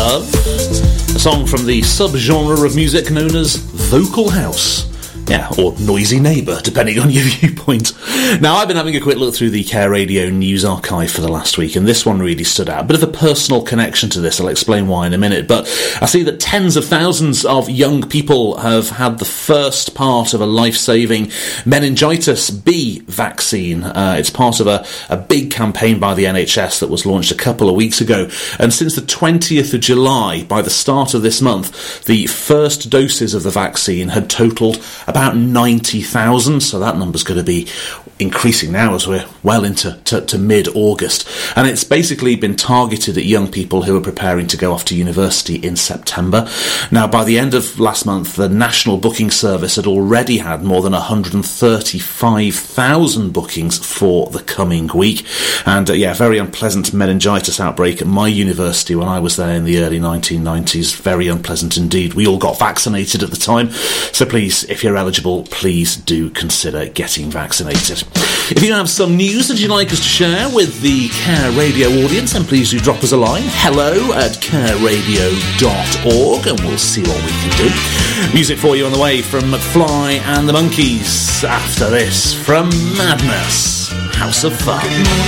Love, a song from the subgenre of music known as vocal house. Yeah, or noisy neighbour, depending on your viewpoint. Now, I've been having a quick look through the Care Radio news archive for the last week, and this one really stood out. A bit of a personal connection to this. I'll explain why in a minute. But I see that tens of thousands of young people have had the first part of a life-saving meningitis B vaccine. It's part of a big campaign by the NHS that was launched a couple of weeks ago. And since the 20th of July, by the start of this month, the first doses of the vaccine had totalled about 90,000, so that number's going to be increasing now as we're well into mid-August. And it's basically been targeted at young people who are preparing to go off to university in September. Now, by the end of last month, the National Booking Service had already had more than 135,000 bookings for the coming week. And, very unpleasant meningitis outbreak at my university when I was there in the early 1990s. Very unpleasant indeed. We all got vaccinated at the time. So please, if you're eligible, please do consider getting vaccinated. If you have some news that you'd like us to share with the Care Radio audience, then please do drop us a line, hello@careradio.org, and we'll see what we can do. Music for you on the way from McFly and the Monkeys. After this, from Madness, House of Fun.